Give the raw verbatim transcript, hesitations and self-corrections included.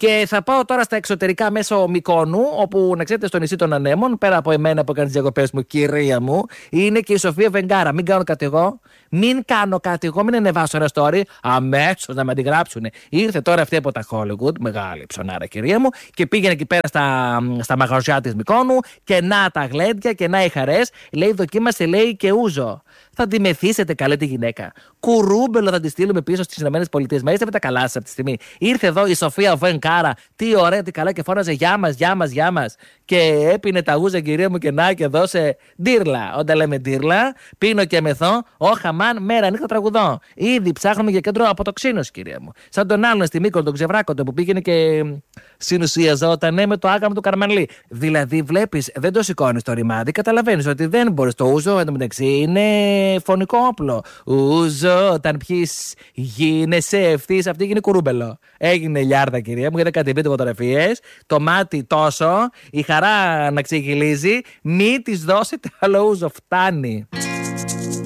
Και θα πάω τώρα στα εξωτερικά μέσω Μυκόνου, όπου να ξέρετε στο νησί των Ανέμων, πέρα από εμένα που έκανε τι διακοπές μου, κυρία μου, είναι και η Σοφία Βενγκάρα. Μην κάνω κάτι εγώ. Μην κάνω κάτι εγώ, μην ανεβάσω ένα story. Αμέσως να με αντιγράψουνε. Ήρθε τώρα αυτή από τα Hollywood, μεγάλη ψωνάρα, κυρία μου, και πήγαινε εκεί πέρα στα, στα μαγαζιά της Μυκόνου και να τα γλέντια και να οι χαρές. Λέει, δοκίμασε, λέει, και ούζο. Θα τη μεθύσετε, καλέ τη γυναίκα. Κουρούμπελο θα τη στείλουμε πίσω στις ΗΠΑ. Μα είστε με τα καλά σας αυτή τη στιγμή. Ήρθε εδώ η Σοφία Βενγκάρα. Τι ωραία, τι καλά, και φώναζε γεια μας, γεια μας, γεια μας. Και έπινε τα γούζα, κυρία μου, και να και δώσε ντύρλα. Όταν λέμε ντύρλα, πίνω και μεθώ, όχα μαν, μέρα νύχτα τραγουδώ. Ήδη ψάχνουμε για κέντρο αποτοξίνωση, κυρία μου. Σαν τον άλλον στη Μύκονο, τον Ξεβράκοντα, που πήγαινε και συνουσιαζόταν με το άγαμο του Καρμανλή. Δηλαδή, βλέπεις, δεν το σηκώνει το ρημάδι, καταλαβαίνεις ότι δεν μπορεί. Το ούζο εντωμεταξύ είναι φωνικό όπλο. Ούζο, όταν πιεις, γίνεσαι ευθύς, αυτή γίνει κουρούμπελο. Έγινε λιάρδα, κυρία μου, γιατί κάτι πείτε φωτογραφίες. Το μάτι τόσο, η χαρά να ξεγυλίζει, μη της δώσετε άλλο ούζο, φτάνει.